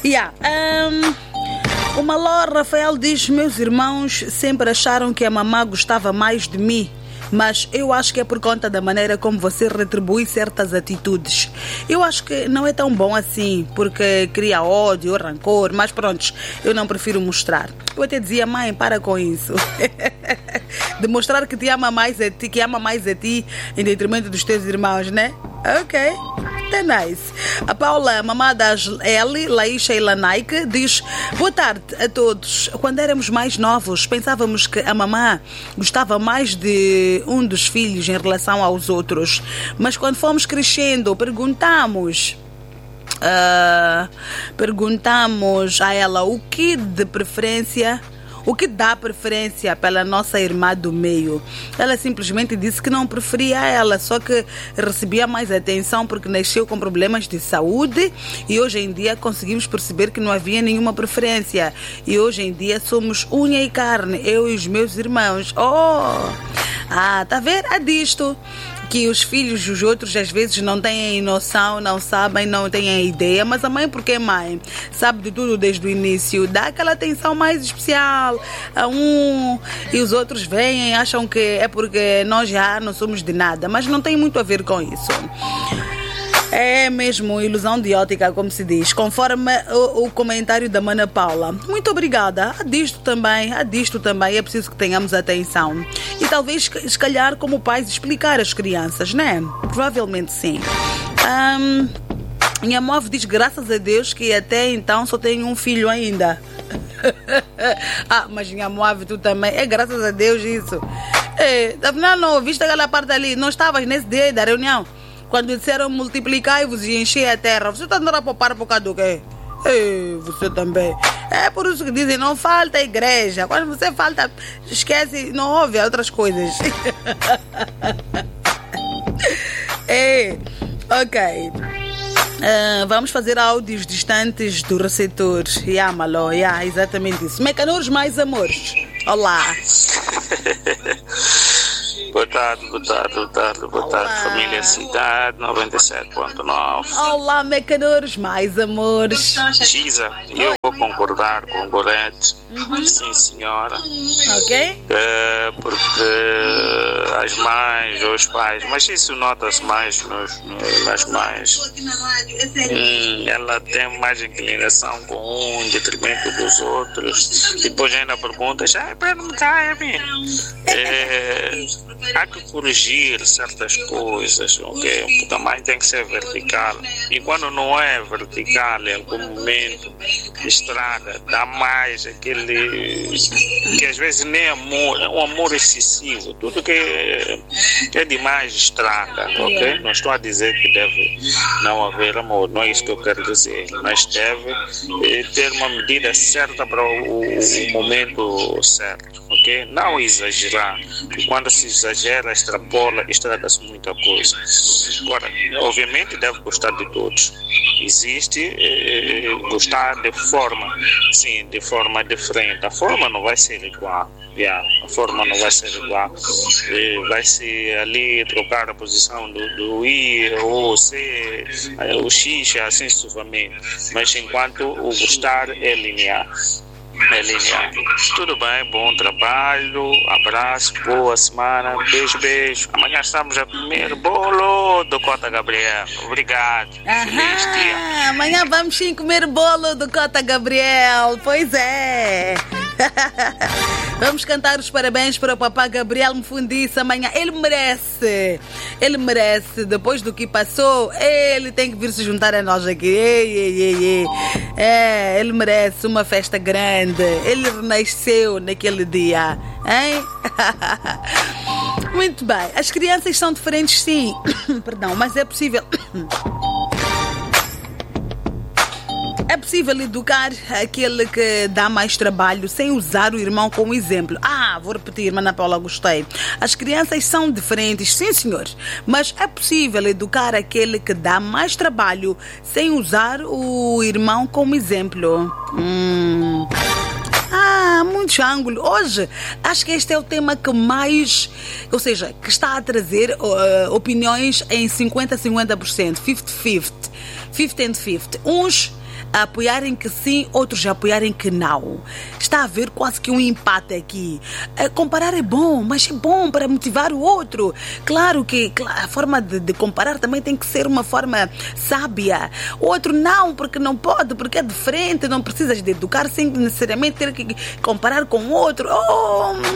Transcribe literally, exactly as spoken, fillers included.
Yeah. Um, o Malor Rafael diz: meus irmãos sempre acharam que a mamã gostava mais de mim, mas eu acho que é por conta da maneira como você retribui certas atitudes. Eu acho que não é tão bom assim, porque cria ódio ou rancor, mas pronto, eu não prefiro mostrar. Eu até dizia: mãe, para com isso. Demonstrar que te ama mais a ti, que ama mais a ti em detrimento dos teus irmãos, né? Ok. Tá nice. A Paula, mamã das L, Laícha e Lanaike, diz: boa tarde a todos. Quando éramos mais novos, pensávamos que a mamã gostava mais de um dos filhos em relação aos outros. Mas quando fomos crescendo, perguntamos... Uh, perguntamos a ela o que de preferência... O que dá preferência pela nossa irmã do meio? Ela simplesmente disse que não preferia ela, só que recebia mais atenção porque nasceu com problemas de saúde, e hoje em dia conseguimos perceber que não havia nenhuma preferência. E hoje em dia somos unha e carne, eu e os meus irmãos. Oh! Ah, tá vendo? É disto que os filhos dos outros às vezes não têm noção, não sabem, não têm ideia, mas a mãe, porque é mãe, sabe de tudo desde o início, dá aquela atenção mais especial a um, e os outros vêm e acham que é porque nós já não somos de nada, mas não tem muito a ver com isso. É mesmo ilusão de ótica, como se diz, conforme o, o comentário da Mana Paula. Muito obrigada. Há disto também, há disto também, é preciso que tenhamos atenção. E talvez, se calhar, como pais, explicar às crianças, né? Provavelmente sim. Um, minha move diz: graças a Deus que até então só tenho um filho ainda. Ah, mas minha move, tu também. É graças a Deus isso. É, afinal, não ouviste aquela parte ali? Não estavas nesse dia da reunião? Quando disseram multiplicai-vos e encher a terra, você está andando a poupar por causa do quê? Ei, você também. É por isso que dizem: não falta igreja. Quando você falta, esquece, não ouve outras coisas. É, ok. Uh, vamos fazer áudios distantes do receptor. Yeah, Maló, yeah, exatamente isso. Mecanores mais amores. Olá. Boa tarde, boa tarde, boa tarde, boa tarde, olá. Família Cidade noventa e sete ponto nove. Olá, mecanores, mais amores. Giza, eu vou concordar com o Gorete, uhum. Sim, senhora. Ok. É, porque as mães ou os pais, mas isso nota-se mais nos, nos, nas mães. Hum, ela tem mais inclinação com um em detrimento dos outros. E depois ainda pergunta: ah, para não me cair a mim. É, há que corrigir certas coisas, ok? Também tem que ser vertical. E quando não é vertical, em algum momento estraga, dá mais aquele que às vezes nem amor, é um amor excessivo. Tudo que, que é demais estraga, ok? Não estou a dizer que deve não haver amor, não é isso que eu quero dizer, mas deve eh, ter uma medida certa para o, o momento certo, ok? Não exagerar. E quando se exagera, extrapola, estraga-se muita coisa. Agora, obviamente deve gostar de todos. Existe eh, gostar de forma, sim, de forma diferente. A forma não vai ser igual. Yeah, a forma não vai ser igual. Eh, vai ser ali trocar a posição do, do I, o C, o X, assim sucessivamente. Mas enquanto o gostar é linear. É linear. Tudo bem, bom trabalho, abraço, boa semana, beijo, beijo. Amanhã estamos a comer bolo do Cota Gabriel. Obrigado. Aham, feliz dia. Amanhã vamos sim comer bolo do Cota Gabriel. Pois é. Vamos cantar os parabéns para o papá Gabriel Mfundiça amanhã. Ele merece. Ele merece. Depois do que passou, ele tem que vir se juntar a nós aqui. Ei, ei, ei, ei. É, ele merece uma festa grande. Ele renasceu naquele dia. Hein? Muito bem. As crianças são diferentes, sim. Perdão, mas é possível... É possível educar aquele que dá mais trabalho sem usar o irmão como exemplo. Ah, vou repetir, Mana Paula, gostei. As crianças são diferentes, sim senhor, mas é possível educar aquele que dá mais trabalho sem usar o irmão como exemplo. Hum... Ah, muitos ângulos. Hoje, acho que este é o tema que mais, ou seja, que está a trazer uh, opiniões em cinquenta a cinquenta por cento, cinquenta a cinquenta, cinquenta and cinquenta. Uns a apoiarem que sim, outros a apoiarem que não. Está a haver quase que um empate aqui. É, comparar é bom, mas é bom para motivar o outro. Claro que a forma de, de comparar também tem que ser uma forma sábia. O outro não, porque não pode, porque é diferente, não precisas de educar sem necessariamente ter que comparar com o outro. Oh,